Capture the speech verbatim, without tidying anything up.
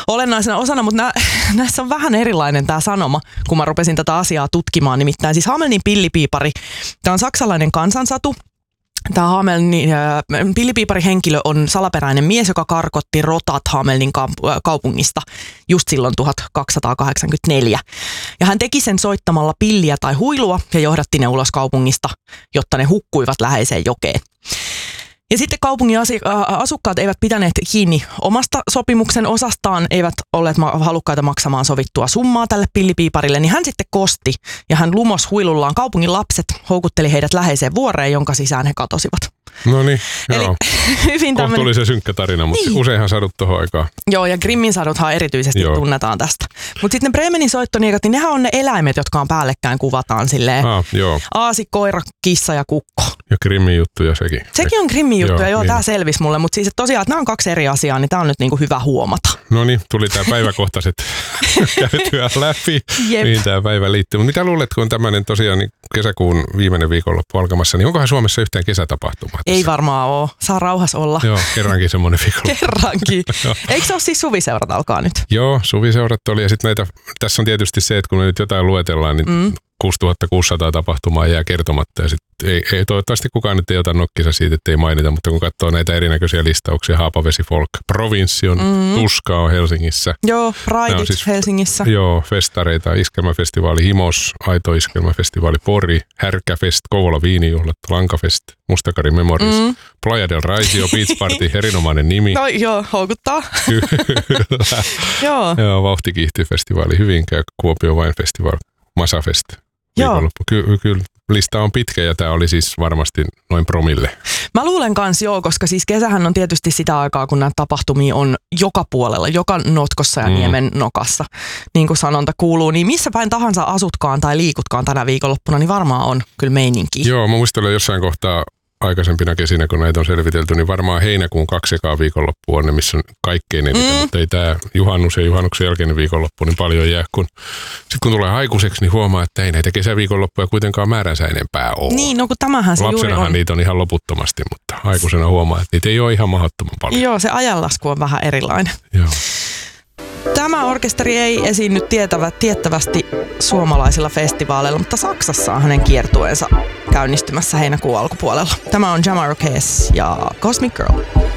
olennaisena osana, mutta nä, näissä on vähän erilainen tämä sanoma, kun mä rupesin tätä asiaa tutkimaan. Nimittäin siis Hamelnin pillipiipari, tämä on saksalainen kansansatu. Tämä Hamelnin äh, pillipiipari henkilö on salaperäinen mies, joka karkotti rotat Hamelnin kaupungista just silloin tuhatkaksisataakahdeksankymmentäneljä. Ja hän teki sen soittamalla pilliä tai huilua ja johdatti ne ulos kaupungista, jotta ne hukkuivat läheiseen jokeen. Ja sitten kaupungin asukkaat eivät pitäneet kiinni omasta sopimuksen osastaan, eivät olleet halukkaita maksamaan sovittua summaa tälle pillipiiparille, niin hän sitten kosti ja hän lumos huilullaan kaupungin lapset, houkutteli heidät läheiseen vuoreen, jonka sisään he katosivat. No niin, Eli joo. hyvin Kohta tämmönen... tuli se synkkä tarina, mutta niin. Useinhan sadut tohon aikaan. Joo, ja Grimmin saduthan erityisesti joo. tunnetaan tästä. Mutta sitten ne Bremenin soittoniekat, niin nehän on ne eläimet, jotka on päällekkäin kuvataan silleen. Ah, joo. Aasi, koira, kissa ja kukko. Ja Grimmin juttuja sekin. Sekin on Grimmin juttuja, joo, joo niin. Tämä selvisi mulle. Mutta siis tosiaan, että nämä on kaksi eri asiaa, niin tämä on nyt niinku hyvä huomata. No niin, tuli tämä päiväkohtaiset käytyä läpi, Jep. mihin tämä päivä liittyy. Mutta mitä luulet, kun on tämmöinen tosiaan niin kesäkuun viimeinen viikonloppu alkamassa, niin onkohan Suomessa yhtään kesätapahtumaa? Ei varmaan ole. Saa rauhas olla. Joo, kerrankin semmoinen viikonloppu. Kerrankin. Eikö se ole siis suviseurat alkaa nyt? Joo, suviseurat oli ja sitten näitä, tässä on tietysti se, että kun me nyt jotain luetellaan, niin mm. kuusituhatta kuusisataa tapahtumaa jää kertomatta ja sitten ei, ei, toivottavasti kukaan nyt ei ota nokkisa siitä, että ei mainita, mutta kun katsoo näitä erinäköisiä listauksia, Haapavesi Folk, Provinssi on, mm. Tuska on Helsingissä. Joo, Raidit siis, Helsingissä. Joo, festareita, Iskelmäfestivaali Himos, Aito Iskelmäfestivaali Pori, Härkäfest, Kouvola Viinijuhlat, Lankafest, Mustakari Memories, mm. Playa del Raisio, Beach Party, erinomainen nimi. No joo, houkuttaa. Kyllä. Joo. Joo, Vauhtikiihtyfestivaali Hyvinkää, Kuopio Wine Festival, Masafest. Viikonloppu. Ky- kyllä lista on pitkä ja tämä oli siis varmasti noin promille. Mä luulen kans joo, koska siis kesähän on tietysti sitä aikaa, kun näitä tapahtumia on joka puolella, joka notkossa ja mm. niemen nokassa. Niin kuin sanonta kuuluu, niin missä päin tahansa asutkaan tai liikutkaan tänä viikonloppuna, niin varmaan on kyllä meininki. Joo, mä muistelen jossain kohtaa aikaisempina kesinä, kun näitä on selvitelty, niin varmaan heinäkuun kaksi ekaa viikonloppu on ne, missä on kaikkein eniten, mm. mutta ei tämä juhannus ja juhannuksen jälkeinen viikonloppu niin paljon jää. Kun, sitten kun tulee aikuiseksi, niin huomaa, että ei näitä kesäviikonloppuja kuitenkaan määränsä enempää ole. Niin, no kun tämähän se juuri on. Niitä on ihan loputtomasti, mutta aikuisena huomaa, että niitä ei ole ihan mahdottoman paljon. Joo, se ajanlasku on vähän erilainen. Joo. Tämä orkesteri ei esiinny tietävä, tiettävästi suomalaisilla festivaaleilla, mutta Saksassa on hänen kiertueensa käynnistymässä heinäkuun alkupuolella. Tämä on Jamiroquai ja Cosmic Girl.